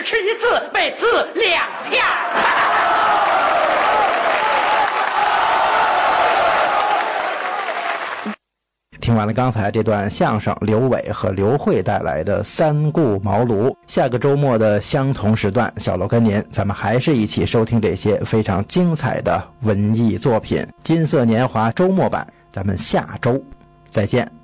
只吃一次，每次2片。 听完了刚才这段相声，刘伟和刘慧带来的《三顾茅庐》。下个周末的相同时段，小楼跟您，咱们还是一起收听这些非常精彩的文艺作品。金色年华周末版，咱们下周再见。